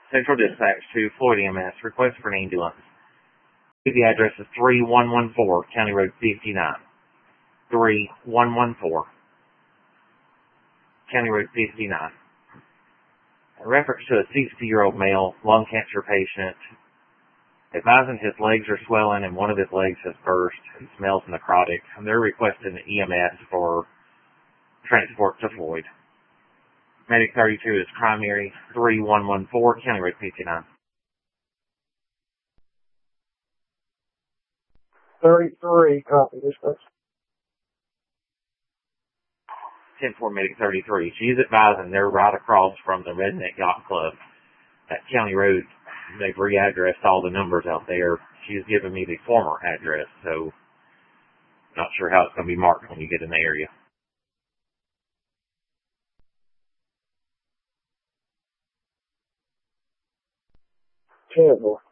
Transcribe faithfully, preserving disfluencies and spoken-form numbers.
Central Dispatch to Floyd E M S. Request for an ambulance. The address is three one one four, County Road fifty-nine. three one one four, County Road fifty-nine. In reference to a sixty-year-old male lung cancer patient, advising his legs are swelling and one of his legs has burst. He smells necrotic. And they're requesting an E M S for transport to Floyd. Medic thirty-two is primary, three one one four, County Road fifty-nine. thirty-three, copy this. ten four Medic thirty-three. She's advising they're right across from the Redneck Yacht Club at County Road. They've readdressed all the numbers out there. She's given me the former address, so not sure how it's going to be marked when you get in the area. Terrible.